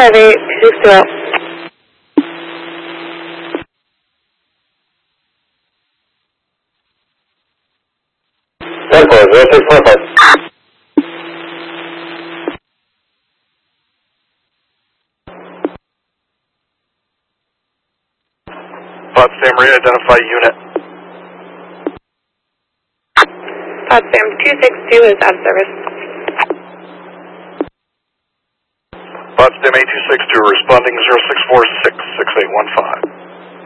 258-260. Tempo, 0645. Potsdam, re-identify unit. Potsdam 262 is out of service. Potsdam A262 responding 0646-6815.